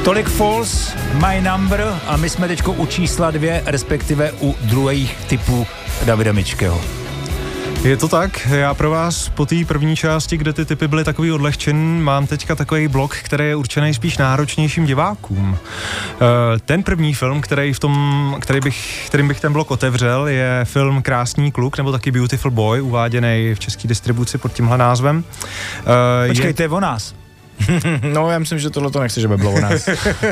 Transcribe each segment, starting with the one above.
Tolik Falls, My Number a my jsme teďko u čísla 2, respektive u druhých typů Davida Mičkého. Je to tak, já pro vás po té první části, kde ty typy byly takový odlehčený, mám teďka takový blok, který je určený spíš náročnějším divákům. Ten první film, kterým bych ten blok otevřel, je film Krásný kluk, nebo taky Beautiful Boy, uváděný v české distribuci pod tímhle názvem. Počkej, to je o nás. No, já myslím, že tohle to nechci, že by bylo u nás.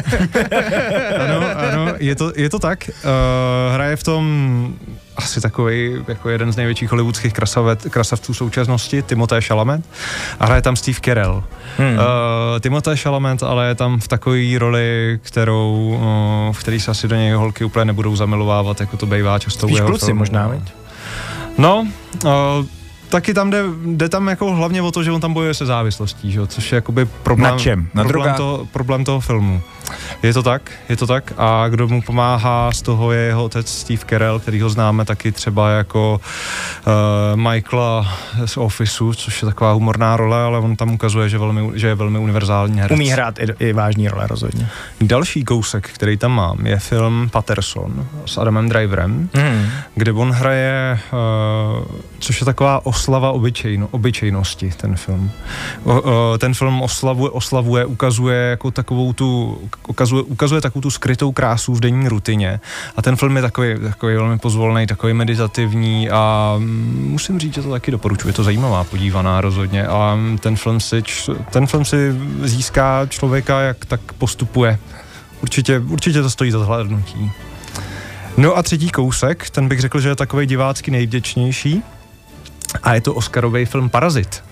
Ano, je to tak. Hraje v tom asi takový jako jeden z největších hollywoodských krasavců současnosti, Timothée Chalamet, a hraje tam Steve Carell. Timothée Chalamet ale je tam v takové roli, v který se asi do něj holky úplně nebudou zamilovávat, jako to bývá často. Spíš kluci filmu. Možná, viď? No, taky tam jde tam jako hlavně o to, že on tam bojuje se závislostí, že? Což je jakoby problém. Na čem? Na drogách? Problém toho filmu. Je to tak. A kdo mu pomáhá z toho je jeho otec Steve Carell, který ho známe taky třeba jako Michaela z Officeu, což je taková humorná role, ale on tam ukazuje, že je velmi univerzální herec. Umí hrát i vážný role rozhodně. Další kousek, který tam mám, je film Patterson s Adamem Driverem, kde on hraje, což je taková oslava obyčejnosti, ten film. Ten film oslavuje, ukazuje jako ukazuje takovou tu skrytou krásu v denní rutině. A ten film je takový velmi pozvolný, takový meditativní a musím říct, že to taky doporučuji. Je to zajímavá podívaná rozhodně a ten film si získá člověka, jak tak postupuje. Určitě to stojí za zhlédnutí. No a třetí kousek, ten bych řekl, že je takovej divácky nejvděčnější a je to oscarový film Parazit.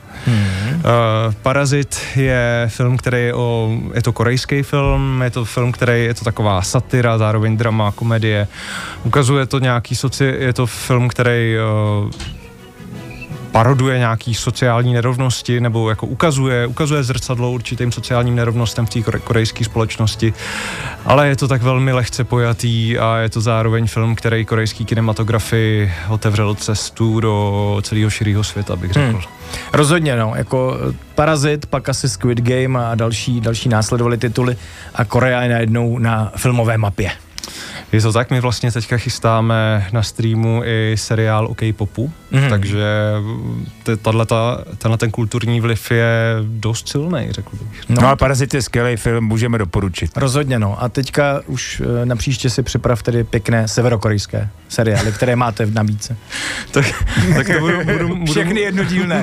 Parazit je film, je to korejský film, je to film, je to taková satira, zároveň drama, komedie. Ukazuje to je to film, který paroduje nějaký sociální nerovnosti, nebo jako ukazuje zrcadlo určitým sociálním nerovnostem v té korejské společnosti, ale je to tak velmi lehce pojatý a je to zároveň film, který korejský kinematografii otevřel cestu do celého širého světa, bych řekl. Rozhodně, no, jako Parazit, pak asi Squid Game a další následovaly tituly a Korea je najednou na filmové mapě. Je to tak, my vlastně teďka chystáme na streamu i seriál o K-popu, takže tenhle ten kulturní vliv je dost silný, řekl bych. No a Parazit je skvělý film, můžeme doporučit. Rozhodně, no. A teďka už na příště si připrav tedy pěkné severokorejské seriály, které máte v nabídce. tak to budu všechny jednodílné.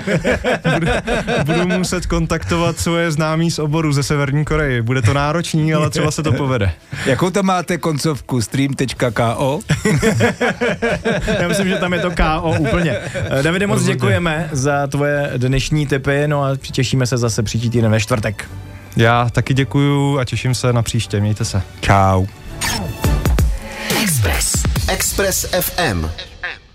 budu muset kontaktovat svoje známí z oboru ze Severní Koreji. Bude to náročný, ale třeba se to povede. Jakou tam máte koncovku? Stream.ko? Já myslím, že tam je to KO úplně. Davide, moc děkujeme za tvoje dnešní tipy, no a těšíme se zase příští týden ve čtvrtek. Já taky děkuju a těším se na příště. Mějte se. Čau. Express FM.